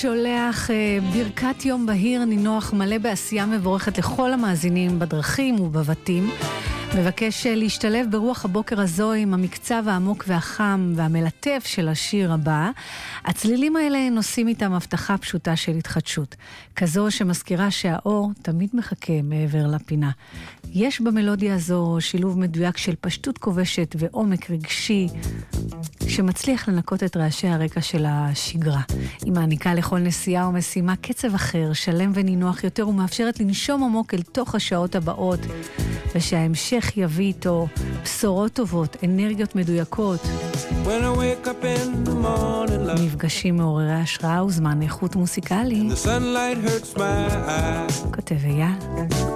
שולח ברכת יום בהיר נינוח מלא בעשייה מבורכת לכל המאזינים בדרכים ובבתים. מבקש להשתלב ברוח הבוקר הזו עם המקצב העמוק והחם והמלטף של השיר הבא. הצלילים האלה נושאים איתם הבטחה פשוטה של התחדשות, כזו שמזכירה שהאור תמיד מחכה מעבר לפינה. יש במלודיה הזו שילוב מדויק של פשטות כובשת ועומק רגשי שמצליח לנקות את רעשי הרקע של השגרה. היא מעניקה לכל נסיעה או משימה קצב אחר, שלם ונינוח יותר, ומאפשרת לנשום עמוק אל תוך השעות הבאות, ושההמשך יביא איתו בשורות טובות, אנרגיות מדויקות, מפגשים מעוררי השראה וזמן איכות מוסיקלי. כותב אייל.